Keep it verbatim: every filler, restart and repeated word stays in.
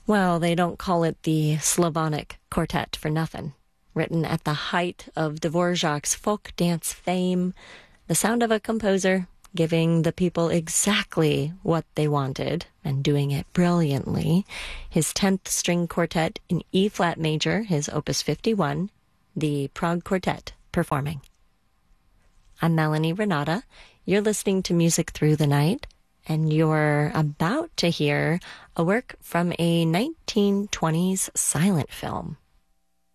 Well, they don't call it the Slavonic Quartet for nothing. Written at the height of Dvorak's folk dance fame, the sound of a composer giving the people exactly what they wanted and doing it brilliantly. His tenth string quartet in E-flat major, his opus fifty-one, the Prague Quartet performing. I'm Melanie Renata. You're listening to Music Through the Night, and you're about to hear a work from a nineteen twenties silent film.